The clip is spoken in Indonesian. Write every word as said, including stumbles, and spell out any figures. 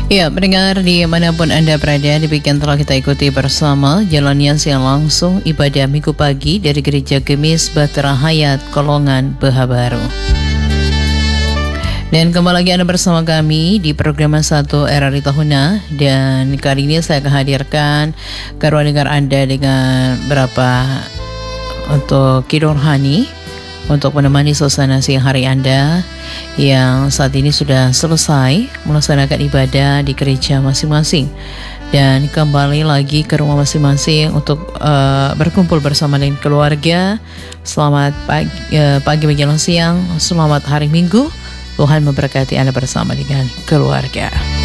Ya, pendengar dimanapun Anda berada, demikian telah kita ikuti bersama jalanian siang langsung ibadah Minggu pagi dari Gereja Gemis Bahtera Hayat Kolongan Behabaru. Dan kembali lagi Anda bersama kami di program satu R R I Tahuna, dan kali ini saya akan hadirkan karuan dengar Anda dengan berapa untuk Kidor Hani untuk menemani suasana siang hari Anda yang saat ini sudah selesai melaksanakan ibadah di gereja masing-masing dan kembali lagi ke rumah masing-masing untuk uh, berkumpul bersama dengan keluarga. Selamat pagi, uh, pagi menjelang siang, selamat hari Minggu. Tuhan memberkati Anda bersama dengan keluarga.